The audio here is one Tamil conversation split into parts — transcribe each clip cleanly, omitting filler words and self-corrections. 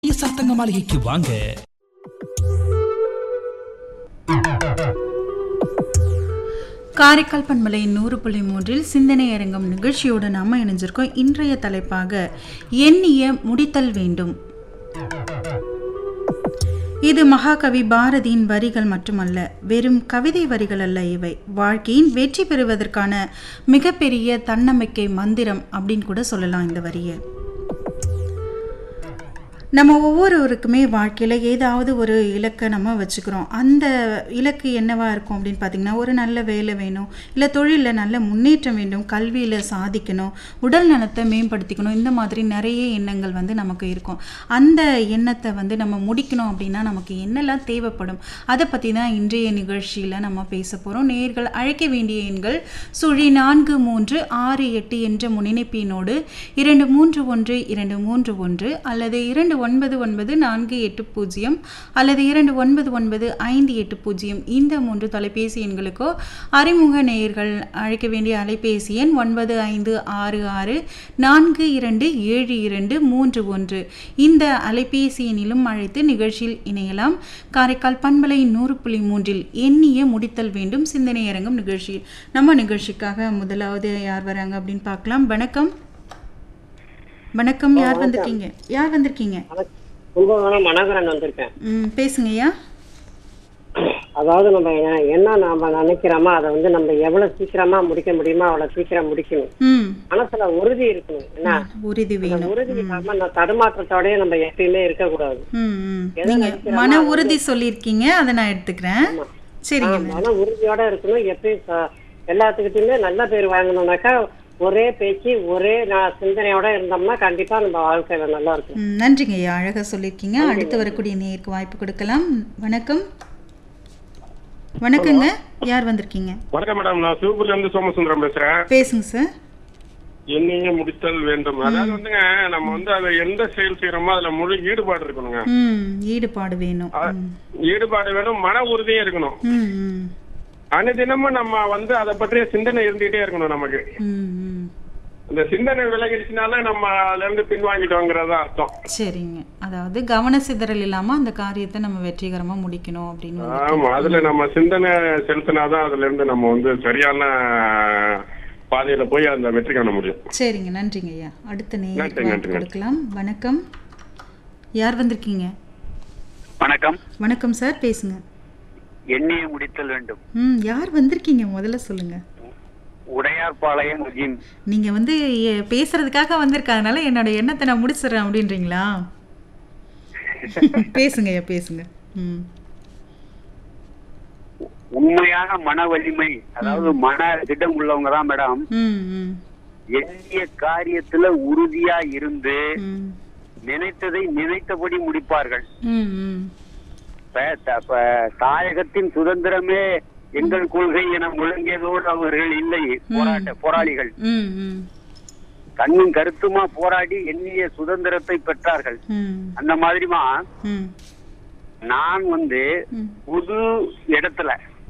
சாத்தங்க மாளிகைக்கு வாங்க. காரைக்கால் பண்பலை 100.3 சிந்தனை அரங்கம் நிகழ்ச்சியோடு நாம இணைஞ்சிருக்கோம். இன்றைய தலைப்பாக எண்ணிய முடித்தல் வேண்டும். இது மகாகவி பாரதியின் வரிகள் மட்டுமல்ல, வெறும் கவிதை வரிகள் அல்ல. இவை வாழ்க்கையின் வெற்றி பெறுவதற்கான மிகப்பெரிய தன்னம்பிக்கை மந்திரம் அப்படின்னு கூட சொல்லலாம் இந்த வரியை. நம்ம ஒவ்வொருவருக்குமே வாழ்க்கையில் ஏதாவது ஒரு இலக்கை நம்ம வச்சுக்கிறோம். அந்த இலக்கு என்னவா இருக்கும் அப்படின்னு பார்த்திங்கன்னா, ஒரு நல்ல வேலை வேணும், இல்லை தொழிலில் நல்ல முன்னேற்றம் வேண்டும், கல்வியில் சாதிக்கணும், உடல் நலத்தை மேம்படுத்திக்கணும், இந்த மாதிரி நிறைய எண்ணங்கள் நமக்கு இருக்கும். அந்த எண்ணத்தை நம்ம முடிக்கணும் அப்படின்னா நமக்கு என்னெல்லாம் தேவைப்படும், அதை பற்றி தான் இன்றைய நிகழ்ச்சியில் நம்ம பேச போகிறோம். நேயர்கள் அழைக்க வேண்டிய எண்கள் 4368 என்ற முன்னிணைப்பினோடு 231231 அல்லது 299480 அல்லது 299580. இந்த 3 தொலைபேசி எண்களுக்கோ அறிமுக நேயர்கள் அழைக்க வேண்டிய அலைபேசி எண் 9566427231. இந்த அலைபேசி எண்ணிலும் அழைத்து நிகழ்ச்சியில் இணையலாம். காரைக்கால் பண்பலை 100.3 எண்ணிய முடித்தல் வேண்டும் சிந்தனை அரங்கம் நிகழ்ச்சியில். நம்ம நிகழ்ச்சிக்காக முதலாவது யார் வராங்க அப்படின்னு பார்க்கலாம். வணக்கம். வணக்கம். யார் வந்திருக்கீங்க? மனோகரன் வந்திருக்கேன். பேசுங்கய்யா. அதாவது நம்ம என்ன நாம நினைக்கிறோமோ அதை நம்ம எவ்வளவு சீக்கிரமா முடிக்க முடியுமோ அவ்வளவு சீக்கிரம் முடிக்கணும். மனசுல உறுதி இருக்கணும். என்ன உறுதி இல்லாம நான் தடுமாற்றத்தோடய நம்ம எப்பயுமே இருக்க கூடாது. மன உறுதி சொல்லிருக்கீங்க, அதை நான் எடுத்துக்கிறேன். சரிங்க. மன உறுதியோட இருக்கணும். எப்பயும் எல்லாத்துக்கிட்டையுமே நல்ல பேர் வாங்கணும்னாக்கா ஒரே பேச்சு ஒரே சிந்தனையோட இருந்தோம்னா கண்டிப்பா நம்ம வாழ்க்கையில நல்லா இருக்கும். நன்றிங்க ஐயா, அழகா சொல்லிருக்கீங்க. அடுத்து வரக்கூடிய நேருக்கு வாய்ப்பு கொடுக்கலாம். வணக்கம். வணக்கங்க. யார் வந்திருக்கீங்க? வணக்கம் மேடம், நான் சிவபுரியில இருந்து சோமசுந்தரம் பேசுறேன். பேசுங்க சார். என்னைய முடித்தல் வேண்டும். அதாவது நம்ம அதுல எந்த செயல் செய்யறோமோ அதுல முழு ஈடுபாடு இருக்கணுங்க. ஈடுபாடு வேணும். மன உறுதியும் இருக்கணும். அனுதினமும் நம்ம அதை பற்றிய சிந்தனை இருந்துகிட்டே இருக்கணும். நமக்கு இந்த சிந்தனை விலகிடுச்சுனால நம்ம அதுல இருந்து பின்வாங்கிட்டோங்கிறதா அர்த்தம். சரிங்க. அதாவது கவன சிதறல் இல்லாம அந்த காரியத்தை நம்ம வெற்றிகரமா முடிக்கணும் அப்படின்னு. ஆமா, அதுல நம்ம சிந்தனை செலுத்தினாதான் அதுல இருந்து நம்ம சரியான பாதையில போய் அந்த வெற்றி காண முடியும். சரிங்க. நன்றிங்க ஐயா. அடுத்த நேரம் கொடுக்கலாம். வணக்கம். யார் வந்திருக்கீங்க? வணக்கம். வணக்கம் சார், பேசுங்க. எண்ணிய முடித்தல் வேண்டும். யார் வந்திருக்கீங்க முதல்ல சொல்லுங்க. உடையார்பாளையம் ஜிம். நீங்க பேசுறதுக்காக வந்திருக்காதனால என்னோட எண்ணத்தை நான் முடிச்சிடுறேன் அப்படின்றீங்களா? பேசுங்க ஐயா, பேசுங்க. உண்மையான மன வலிமை, அதாவது மன திட்டம் உள்ளவங்க தான் மேடம் எண்ணிய காரியத்துல உறுதியா இருந்து நினைத்ததை நினைத்தபடி முடிப்பார்கள். தாயகத்தின் சுதந்திரமே எங்கள் கொள்கை என முழங்கியதோடு அவர்கள் இல்லை போராளிகள். கண்ணும் கருத்துமா போராடி எண்ணிய சுதந்திரத்தை பெற்றார்கள். அந்த மாதிரிமா நான் புது இடத்துல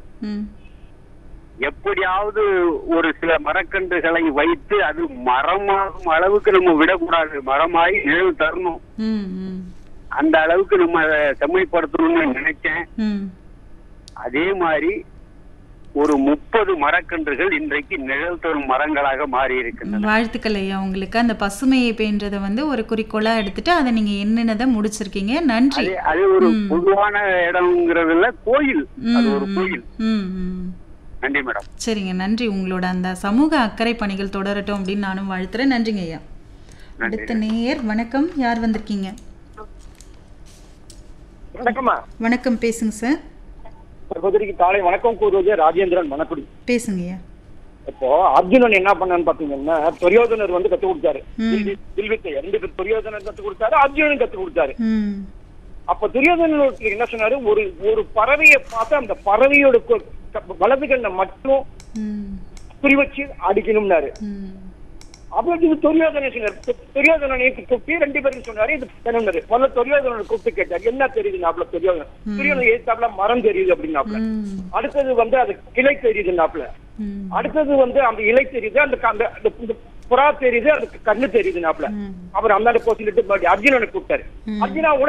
எப்படியாவது ஒரு சில மரக்கன்றுகளை வைத்து அது மரமாகும் அளவுக்கு நம்ம விடக்கூடாது. மரமாகி நிழல் தரணும். அந்த அளவுக்கு நம்ம செம்மைப்படுத்தணும்னு நினைச்சேன். அதே மாதிரி ஒரு 30 மரக்கன்றுகள் இன்றைக்கு நிழல் தரும் மரங்களாக மாறி இருக்கின்றன. வாழ்த்துக்கள் ஐயா உங்களுக்கு. அந்த பசுமையை பேன்றத ஒரு குறிக்கோளா எடுத்துட்டு அதை நீங்க என்னென்னதை முடிச்சிருக்கீங்க. நன்றி. அது ஒரு பொதுவான இடம்ங்கிறதுல கோயில், அது ஒரு கோயில். நன்றி மேடம். சரிங்க, நன்றி. உங்களோட அந்த சமூக அக்கறை பணிகள் தொடரட்டும் அப்படின்னு நானும் வாழ்த்துறேன். நன்றிங்க ஐயா. அடுத்த நேயர். வணக்கம். யார் வந்திருக்கீங்க? வணக்கம், பேசுங்க சார். காலை வணக்கம் கூறுவது ராஜேந்திரன் மணக்குடி. பேசுங்க. இப்போ அர்ஜுனன் என்ன பண்ணான்னு பாத்தீங்கன்னா, துரியோதனர் கத்து கொடுத்தாரு. வில்வித்தை 2 துரியோதனர் கத்து கொடுத்தாரு, அர்ஜுனன் கத்து கொடுத்தாரு. அப்ப துரியோதனர் என்ன சொன்னாரு, ஒரு பறவையை பார்த்து அந்த பறவையோட வலது கண்ணை மட்டும் குறி வச்சு அடிக்கணும்னாரு. அப்படி துரியோதனை கூப்பிட்டு 2 பேரும் சொன்னாரு, இது முதல்ல துரியோதனை கூப்பிட்டு கேட்டாரு, என்ன தெரியுதுனாப்ல துரியோதனை எழுத்தாப்புல மரம் தெரியுது அப்படின்னாப்ல. அடுத்தது அது கிளை தெரியுதுனாப்ல. அடுத்தது அந்த இலை தெரியுது, அந்த புறா தெரியுது, அதுக்கு கண்ணு தெரியுது நாப்புல. அவர் அந்த போ சொல்லிட்டு அர்ஜுனனை கூப்பிட்டாரு. அர்ஜுனா